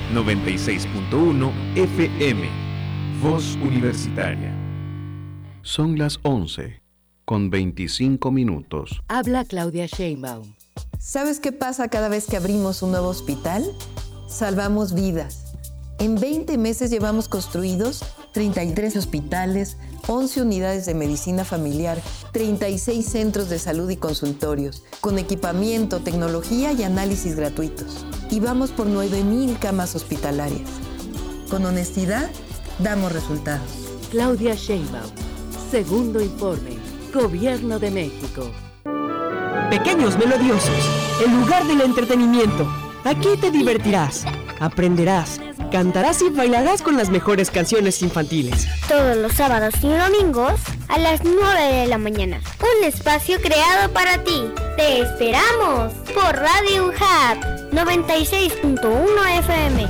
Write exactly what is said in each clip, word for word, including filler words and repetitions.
noventa y seis punto uno F M, Voz Universitaria. Son las once, con veinticinco minutos. Habla Claudia Sheinbaum. ¿Sabes qué pasa cada vez que abrimos un nuevo hospital? Salvamos vidas. En veinte meses llevamos construidos treinta y tres hospitales, once unidades de medicina familiar, treinta y seis centros de salud y consultorios, con equipamiento, tecnología y análisis gratuitos. Y vamos por nueve mil camas hospitalarias. Con honestidad, damos resultados. Claudia Sheinbaum. Segundo informe. Gobierno de México. Pequeños Melodiosos, el lugar del entretenimiento. Aquí te divertirás, aprenderás, cantarás y bailarás con las mejores canciones infantiles. Todos los sábados y domingos a las nueve de la mañana. Un espacio creado para ti. ¡Te esperamos! Por Radio UJAT noventa y seis punto uno F M.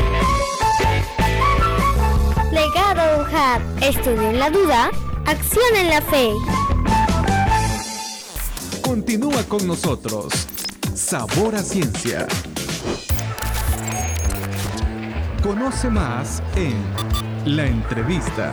Legado UJAT. Estudio en la duda, acción en la fe. Continúa con nosotros. Sabor a Ciencia. Conoce más en La Entrevista.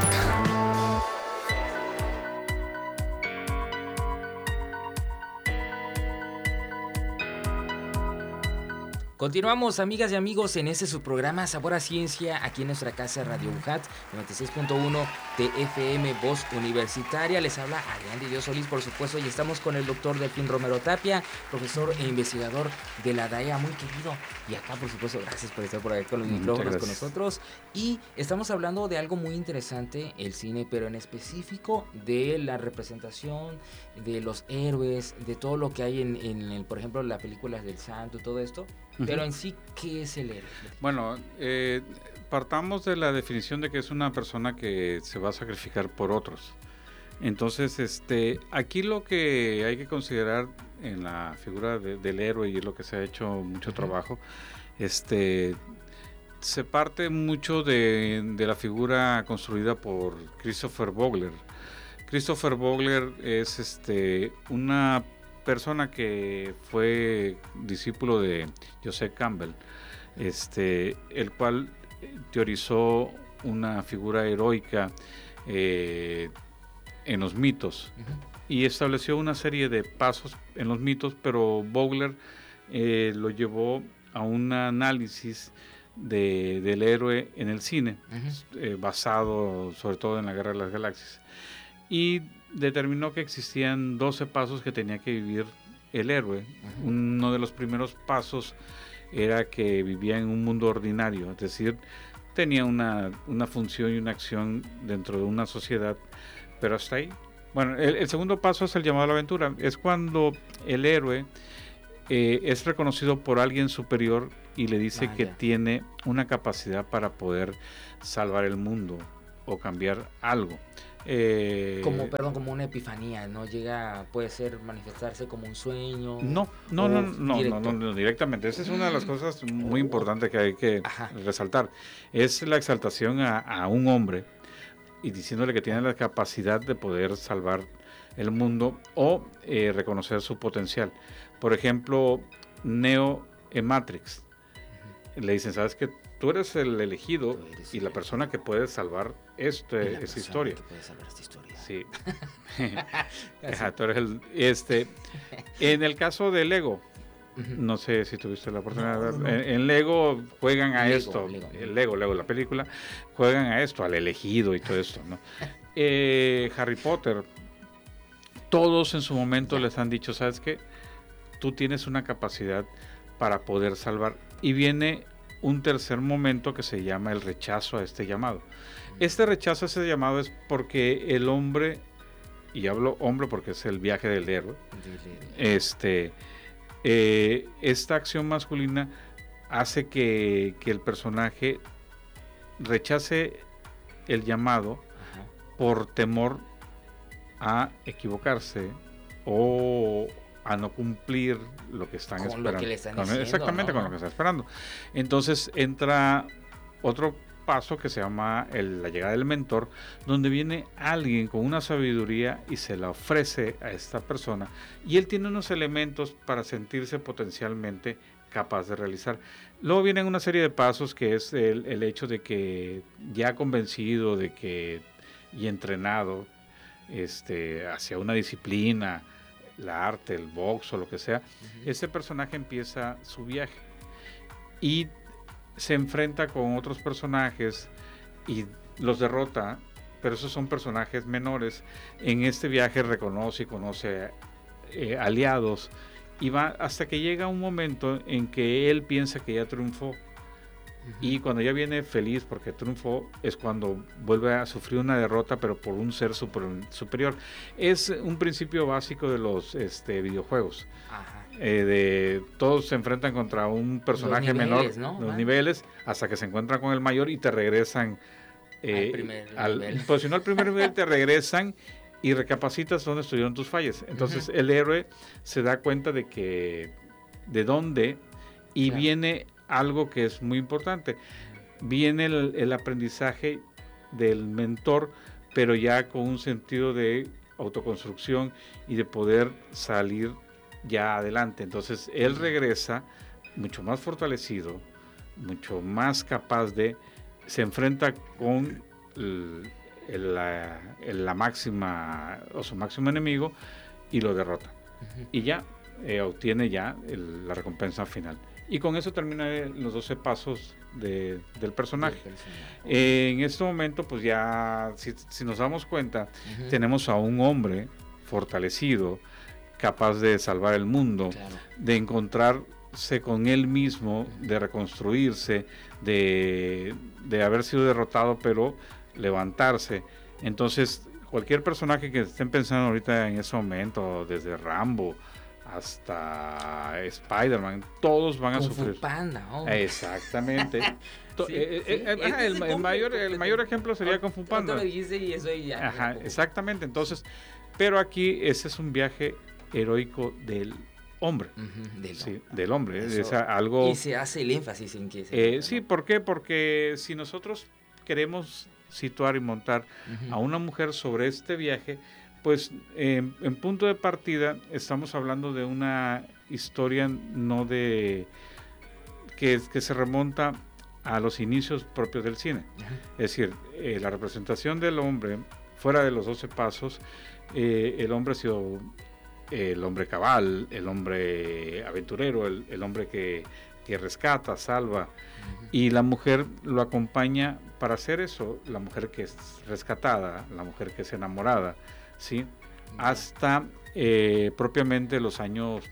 Continuamos, amigas y amigos, en este su programa Sabor a Ciencia, aquí en nuestra casa Radio UJAT, noventa y seis punto uno T F M, Voz Universitaria. Les habla Adrián de Dios Solís, por supuesto, y estamos con el doctor Delfín Romero Tapia, profesor e investigador de la D A E A, muy querido. Y acá, por supuesto, gracias por estar por aquí con los micrófonos con nosotros. Y estamos hablando de algo muy interesante, el cine, pero en específico de la representación de los héroes, de todo lo que hay en, en el, por ejemplo, las películas del Santo, todo esto. Pero en sí, ¿qué es el héroe? Bueno, eh, partamos de la definición de que es una persona que se va a sacrificar por otros. Entonces, este, aquí lo que hay que considerar en la figura de, del héroe, y es lo que se ha hecho mucho trabajo, este, se parte mucho de, de la figura construida por Christopher Vogler. Christopher Vogler es este, una persona que fue discípulo de Joseph Campbell, este, el cual teorizó una figura heroica eh, en los mitos, uh-huh. y estableció una serie de pasos en los mitos, pero Vogler eh, lo llevó a un análisis de, del héroe en el cine, uh-huh. eh, basado sobre todo en la Guerra de las Galaxias, y determinó que existían doce pasos que tenía que vivir el héroe. Uh-huh. Uno de los primeros pasos era que vivía en un mundo ordinario, es decir, tenía una, una función y una acción dentro de una sociedad, pero hasta ahí. Bueno, el, el segundo paso es el llamado a la aventura. Es cuando el héroe eh, es reconocido por alguien superior y le dice ah, que ya. tiene una capacidad para poder salvar el mundo o cambiar algo. Eh, como perdón como una epifanía, no llega, puede ser manifestarse como un sueño. No, no, no, no, no, no, no, directamente. Esa es una de las cosas muy importantes que hay que Ajá. resaltar. Es la exaltación a, a un hombre y diciéndole que tiene la capacidad de poder salvar el mundo o eh, reconocer su potencial. Por ejemplo, Neo en Matrix. Uh-huh. Le dicen, ¿sabes qué? Tú eres el elegido eres y la persona que puede salvar este, esta historia. Que puede salvar esta historia. Sí. Ajá, tú eres el, este, en el caso de Lego, uh-huh. no sé si tuviste la oportunidad no, de ver, no, no. En, en Lego juegan a Lego, esto, Lego. El Lego, Lego, la película, juegan a esto, al elegido y todo esto, ¿no? eh, Harry Potter, todos en su momento les han dicho, ¿sabes qué? Tú tienes una capacidad para poder salvar. Y viene un tercer momento que se llama el rechazo a este llamado. Este rechazo a ese llamado es porque el hombre, y hablo hombre porque es el viaje del héroe, este, eh, esta acción masculina hace que, que el personaje rechace el llamado Ajá. por temor a equivocarse o a no cumplir lo que están con esperando. Lo que le están con, diciendo, exactamente, ¿no? con lo que está esperando. Entonces entra otro paso que se llama el, la llegada del mentor, donde viene alguien con una sabiduría y se la ofrece a esta persona, y él tiene unos elementos para sentirse potencialmente capaz de realizar. Luego vienen una serie de pasos que es el, el hecho de que ya convencido de que y entrenado este, hacia una disciplina, la arte, el box o lo que sea, uh-huh. ese personaje empieza su viaje y se enfrenta con otros personajes y los derrota, pero esos son personajes menores. En este viaje reconoce y conoce eh, aliados y va hasta que llega un momento en que él piensa que ya triunfó. Uh-huh. Y cuando ya viene feliz porque triunfó, es cuando vuelve a sufrir una derrota, pero por un ser super, superior. Es un principio básico de los este, videojuegos. Ajá. Eh, de todos se enfrentan contra un personaje los niveles, menor, ¿no? los ah. niveles, hasta que se encuentran con el mayor y te regresan. Eh, al primer al, nivel. Pues si no al primer nivel te regresan y recapacitas dónde estuvieron tus fallas. Entonces uh-huh. el héroe se da cuenta de que de dónde y claro. viene algo que es muy importante. Viene el, el aprendizaje del mentor, pero ya con un sentido de autoconstrucción y de poder salir ya adelante. Entonces él regresa mucho más fortalecido, mucho más capaz de, se enfrenta con el, el, la, el, la máxima o su máximo enemigo y lo derrota. Uh-huh. Y ya eh, obtiene ya el, la recompensa final. Y con eso termina los doce pasos de, del personaje. personaje. Eh, en este momento, pues ya, si, si nos damos cuenta, uh-huh. tenemos a un hombre fortalecido, capaz de salvar el mundo, claro. de encontrarse con él mismo, uh-huh. de reconstruirse, de, de haber sido derrotado, pero levantarse. Entonces, cualquier personaje que estén pensando ahorita en ese momento, desde Rambo hasta Spider-Man, todos van a Kung sufrir. Fu Panda, oh. Exactamente. sí, eh, sí. Eh, ajá, el, el, mayor, el mayor ejemplo sería Kung Fu Panda. Lo dice y eso ya, ajá, exactamente. Entonces, pero aquí ese es un viaje heroico del hombre. Uh-huh, del, sí, hombre. del hombre. Eso, es algo, y se hace el énfasis en que... Se eh, ¿no? Sí, ¿por qué? Porque si nosotros queremos situar y montar uh-huh. a una mujer sobre este viaje, pues eh, en punto de partida estamos hablando de una historia no de que, que se remonta a los inicios propios del cine. Uh-huh. Es decir, eh, la representación del hombre fuera de los doce pasos, eh, el hombre ha sido eh, el hombre cabal, el hombre aventurero, el, el hombre que, que rescata, salva, uh-huh. y la mujer lo acompaña para hacer eso, la mujer que es rescatada, la mujer que es enamorada, ¿sí? Hasta eh, propiamente los años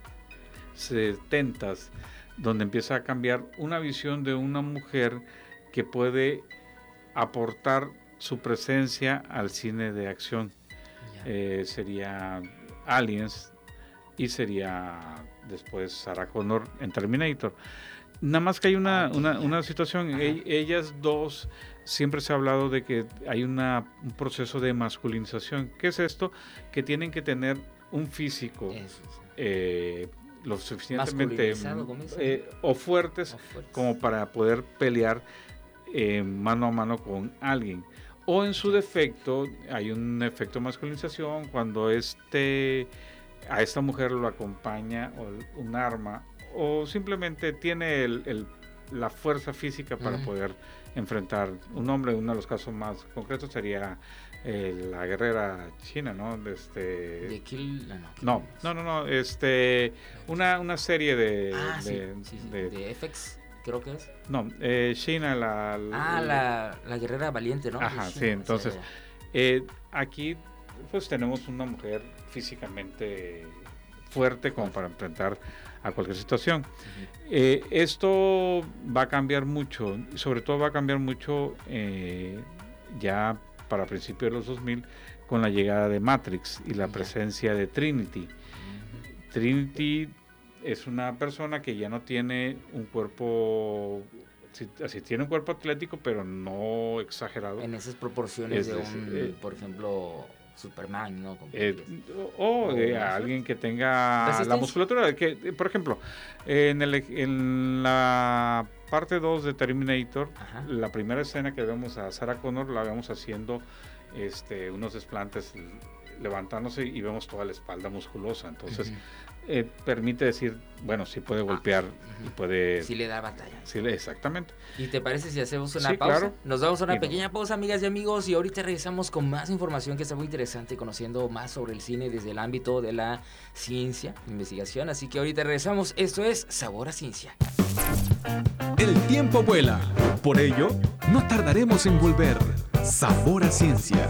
setenta, donde empieza a cambiar una visión de una mujer que puede aportar su presencia al cine de acción. Eh, sería Aliens y sería después Sarah Connor en Terminator. Nada más que hay una, una, una situación, e- ellas dos, siempre se ha hablado de que hay una, un proceso de masculinización. ¿Qué es esto? Que tienen que tener un físico Eso, sí. eh, lo suficientemente eh, o, fuertes o fuertes como para poder pelear eh, mano a mano con alguien. O en su defecto, hay un efecto de masculinización cuando este, a esta mujer lo acompaña o un arma o simplemente tiene el, el, la fuerza física para uh-huh. poder enfrentar un hombre. Uno de los casos más concretos sería eh, la guerrera china, ¿no? Este, de Kill, no, no, no, no, no, este, una, una serie de, ah, de, sí, sí, sí, de, de F X, creo que es. No, eh, China, la, ah, la, la guerrera valiente, ¿no? Ajá, sí, entonces, eh, aquí pues tenemos una mujer físicamente fuerte como para enfrentar a cualquier situación. Uh-huh. Eh, esto va a cambiar mucho, sobre todo va a cambiar mucho eh, ya para principios de los dos mil con la llegada de Matrix y la uh-huh. presencia de Trinity. Uh-huh. Trinity es una persona que ya no tiene un cuerpo, sí, así tiene un cuerpo atlético, pero no exagerado. En esas proporciones es, de un, eh, por ejemplo, Superman, ¿no? Eh, o o de alguien que tenga la musculatura, que por ejemplo, en, el, en la parte dos de Terminator, ajá. la primera escena que vemos a Sarah Connor la vemos haciendo este, unos desplantes, levantándose y vemos toda la espalda musculosa, entonces uh-huh. eh, permite decir, bueno, sí puede golpear, ah, y puede... Sí le da batalla. Sí, exactamente. ¿Y te parece si hacemos una sí, pausa? Claro. Nos damos una y pequeña no. pausa, amigas y amigos, y ahorita regresamos con más información que está muy interesante, conociendo más sobre el cine desde el ámbito de la ciencia, investigación. Así que ahorita regresamos. Esto es Sabor a Ciencia. El tiempo vuela. Por ello, no tardaremos en volver. Sabor a Ciencia.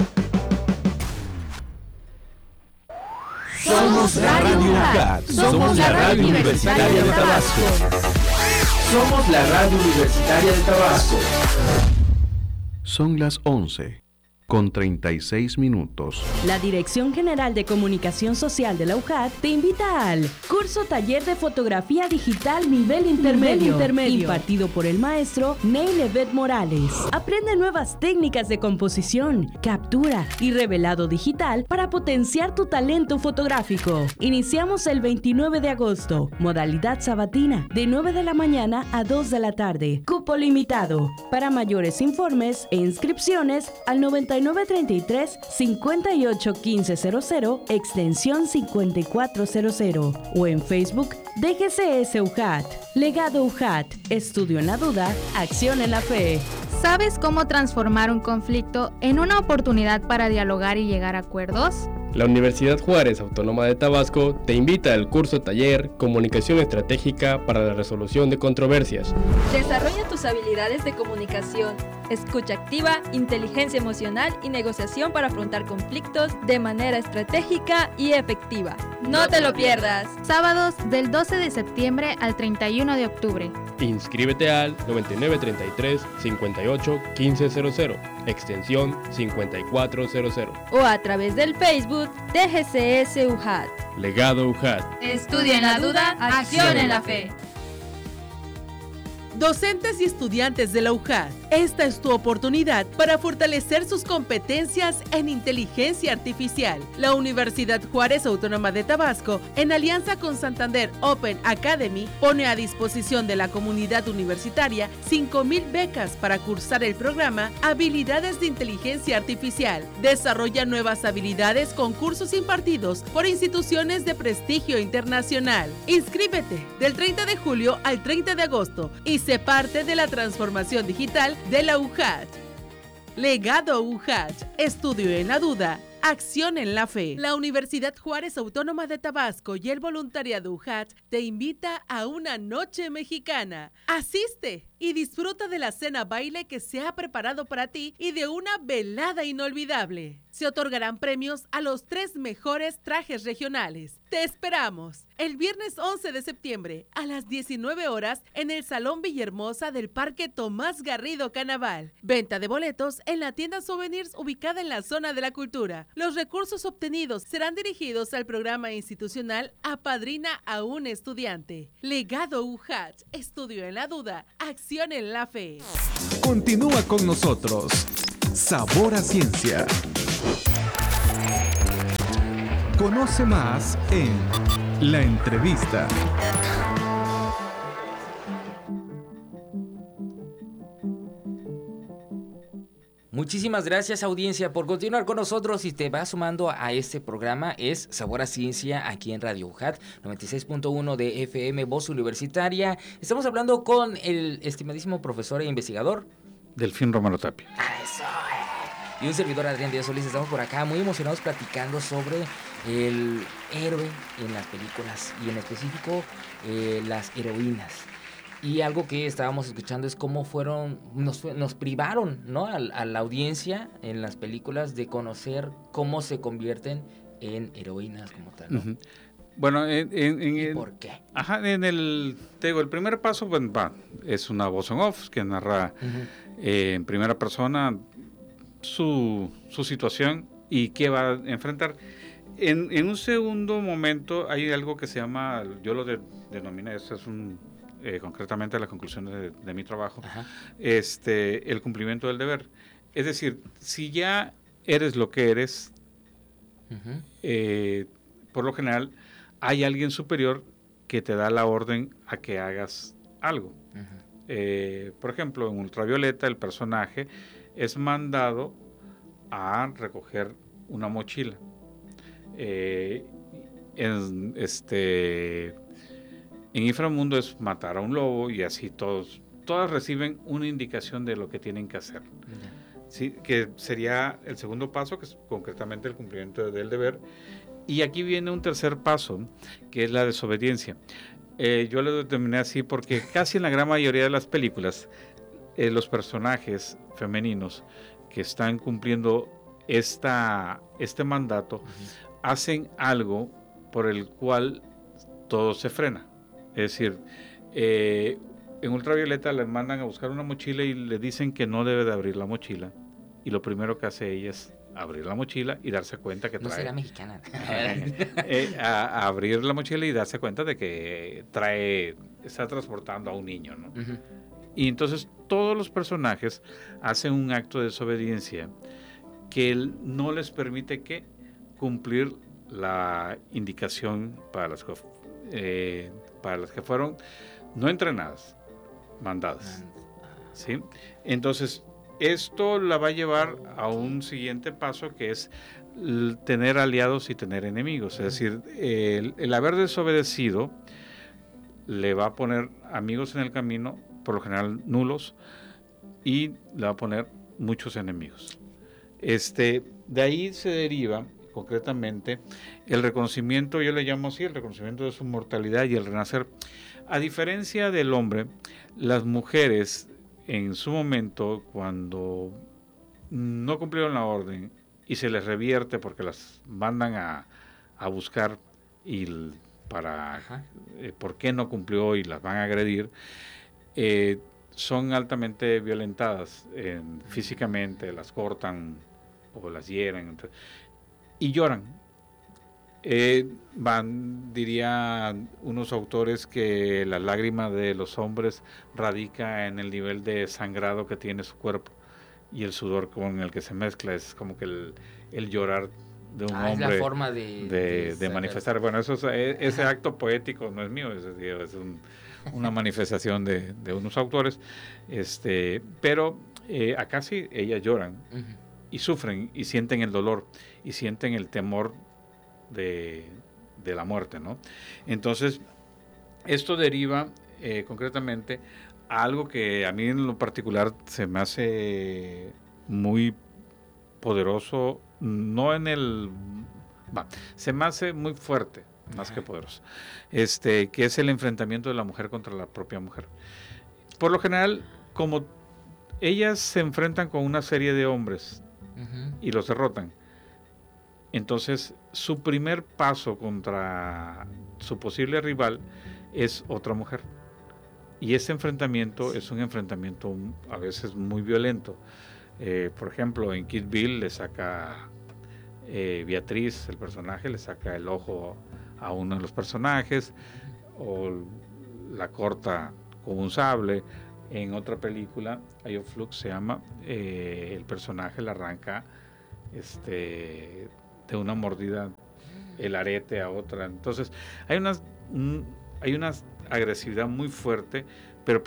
Somos Radio UJAT. Somos la radio universitaria de Tabasco. Somos la radio universitaria de Tabasco. Son las once, con treinta y seis minutos. La Dirección General de Comunicación Social de la UJAT te invita al curso taller de fotografía digital nivel intermedio, nivel intermedio, impartido por el maestro Neil Evet Morales. Aprende nuevas técnicas de composición, captura y revelado digital para potenciar tu talento fotográfico. Iniciamos el veintinueve de agosto, modalidad sabatina, de nueve de la mañana a dos de la tarde. Cupo limitado. Para mayores informes e inscripciones al noventa y nueve treinta y tres, cincuenta y ocho quince cero cero, extensión cincuenta y cuatro cero cero, o en Facebook D G C S UJAT. Legado UJAT, estudio en la duda, acción en la fe. ¿Sabes cómo transformar un conflicto en una oportunidad para dialogar y llegar a acuerdos? La Universidad Juárez Autónoma de Tabasco te invita al curso taller Comunicación Estratégica para la Resolución de Controversias. Desarrolla tus habilidades de comunicación, escucha activa, inteligencia emocional y negociación para afrontar conflictos de manera estratégica y efectiva. ¡No te lo pierdas! Sábados del doce de septiembre al treinta y uno de octubre. Inscríbete al noventa y nueve treinta y tres, cincuenta y ocho quince cero cero, extensión cincuenta y cuatro cero cero. O a través del Facebook D G C S UJAT. Legado UJAT. Estudia en la duda, acción en la fe. Docentes y estudiantes de la UJAT, esta es tu oportunidad para fortalecer sus competencias en inteligencia artificial. La Universidad Juárez Autónoma de Tabasco, en alianza con Santander Open Academy, pone a disposición de la comunidad universitaria cinco mil becas para cursar el programa Habilidades de Inteligencia Artificial. Desarrolla nuevas habilidades con cursos impartidos por instituciones de prestigio internacional. Inscríbete del treinta de julio al treinta de agosto y sé parte de la transformación digital de la UJAT. Legado UJAT, estudio en la duda, acción en la fe. La Universidad Juárez Autónoma de Tabasco y el voluntariado UJAT te invita a una noche mexicana. Asiste y disfruta de la cena baile que se ha preparado para ti y de una velada inolvidable. Se otorgarán premios a los tres mejores trajes regionales. Te esperamos el viernes once de septiembre a las diecinueve horas en el Salón Villahermosa del Parque Tomás Garrido Canaval. Venta de boletos en la tienda Souvenirs ubicada en la zona de la cultura. Los recursos obtenidos serán dirigidos al programa institucional Apadrina a un estudiante. Legado UJAT, estudio en la duda, acción en la fe. Continúa con nosotros. Sabor a Ciencia. Conoce más en La Entrevista. Muchísimas gracias, audiencia, por continuar con nosotros y te vas sumando a este programa. Es Sabor a Ciencia aquí en Radio UJAT, noventa y seis punto uno de F M, Voz Universitaria. Estamos hablando con el estimadísimo profesor e investigador Delfín Romero Tapia. Ah, eso. Y un servidor, Adrián Díaz Solís. Estamos por acá muy emocionados platicando sobre el héroe en las películas y en específico eh, las heroínas. Y algo que estábamos escuchando es cómo fueron, nos, nos privaron, ¿no? A, a la audiencia en las películas de conocer cómo se convierten en heroínas como tal, ¿no? Uh-huh. Bueno, en, en, en ¿Y el, por qué? Ajá, en el, te digo, el primer paso, bueno, va, es una voz en off que narra uh-huh. eh, en primera persona su, su situación y qué va a enfrentar. En, en un segundo momento hay algo que se llama, yo lo de, denominé, esto es un... Eh, concretamente las conclusiones de, de mi trabajo, Ajá. este el cumplimiento del deber. Es decir, si ya eres lo que eres, uh-huh. eh, por lo general hay alguien superior que te da la orden a que hagas algo. Uh-huh. Eh, por ejemplo, en Ultravioleta el personaje es mandado a recoger una mochila. Eh, en, este, en inframundo es matar a un lobo y así todos, todas reciben una indicación de lo que tienen que hacer. Sí, que sería el segundo paso, que es concretamente el cumplimiento del deber. Y aquí viene un tercer paso, que es la desobediencia. Eh, yo lo determiné así porque casi en la gran mayoría de las películas, eh, los personajes femeninos que están cumpliendo esta, este mandato, uh-huh. hacen algo por el cual todo se frena. Es decir, eh, en Ultravioleta le mandan a buscar una mochila y le dicen que no debe de abrir la mochila. Y lo primero que hace ella es abrir la mochila y darse cuenta que trae... No será mexicana. eh, a, a abrir la mochila y darse cuenta de que trae, está transportando a un niño, ¿no? Uh-huh. Y entonces todos los personajes hacen un acto de desobediencia que él no les permite que cumplir la indicación para las que, eh, para las que fueron no entrenadas, mandadas. ¿Sí? Entonces, esto la va a llevar a un siguiente paso, que es el tener aliados y tener enemigos. Es decir, el, el haber desobedecido le va a poner amigos en el camino, por lo general nulos, y le va a poner muchos enemigos. Este, de ahí se deriva concretamente el reconocimiento, yo le llamo así, el reconocimiento de su mortalidad y el renacer. A diferencia del hombre, las mujeres en su momento, cuando no cumplieron la orden y se les revierte porque las mandan a, a buscar y para eh, por qué no cumplió y las van a agredir, eh, son altamente violentadas eh, físicamente, las cortan o las hieren y lloran. Eh, van, dirían unos autores, que la lágrima de los hombres radica en el nivel de sangrado que tiene su cuerpo y el sudor con el que se mezcla. Es como que el, el llorar de un ah, hombre, es la forma de, de, de, de manifestar. Bueno, eso es, ese acto poético no es mío, es, es un, una manifestación de, de unos autores, este, pero eh, acá sí ellas lloran uh-huh. y sufren y sienten el dolor y sienten el temor De, de la muerte, ¿no? Entonces, esto deriva eh, concretamente a algo que a mí en lo particular se me hace muy poderoso, no en el... Va, se me hace muy fuerte, más Ajá. que poderoso, este, que es el enfrentamiento de la mujer contra la propia mujer. Por lo general, como ellas se enfrentan con una serie de hombres uh-huh. y los derrotan, entonces su primer paso contra su posible rival es otra mujer. Y ese enfrentamiento es un enfrentamiento a veces muy violento. Eh, por ejemplo, en Kill Bill le saca eh, Beatriz, el personaje, le saca el ojo a uno de los personajes, o la corta con un sable. En otra película, Eye of Flux se llama, eh, el personaje le arranca este, de una mordida el arete a otra. Entonces, hay unas, un, hay una agresividad muy fuerte